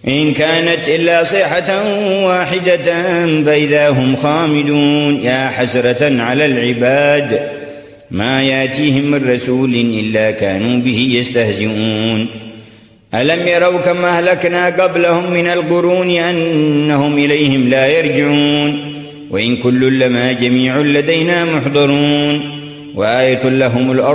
إن كانت إلا صيحة واحدة فإذا هم خامدون. يا حسرة على العباد ما يأتيهم من رسول إلا كانوا به يستهزئون. ألم يروا كم أهلكنا قبلهم من القرون أنهم إليهم لا يرجعون. وإن كل لما جميع لدينا محضرون. وآية لهم الأرض